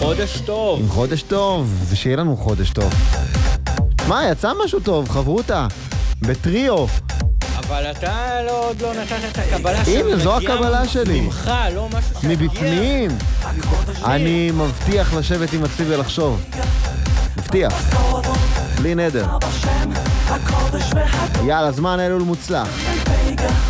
חודש טוב. עם חודש טוב, זה שיהיה לנו חודש טוב. מה, יצא משהו טוב, חברותה, בטריו. אבל אתה עוד לא נתת את הקבלה שמגיעה. הנה, זו הקבלה שלי. ממך, לא משהו שמגיע. מבפנים. אני מבטיח לשבת עם עצמי ולחשוב. מבטיח. בלי נדר. יאללה, זמן אלול מוצלח.